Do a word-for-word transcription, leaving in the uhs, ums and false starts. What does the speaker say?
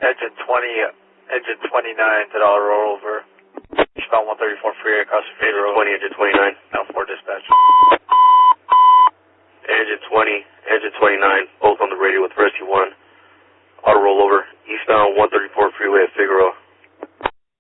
Engine twenty, engine twenty-nine to dollar rollover. Eastbound one thirty-four freeway across the Engine road. twenty, engine twenty-nine. L four dispatch. Engine twenty, engine twenty-nine, both on the radio with Rescue one. Auto rollover, eastbound one thirty-four freeway at Figueroa.